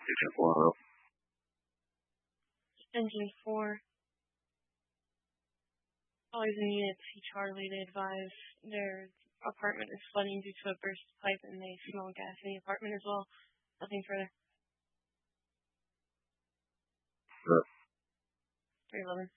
Engine 4 on route. Engine 4. Always in unit C Charlie, they advise their apartment is flooding due to a burst pipe and they smell gas in the apartment as well. Nothing further. Sure. 311.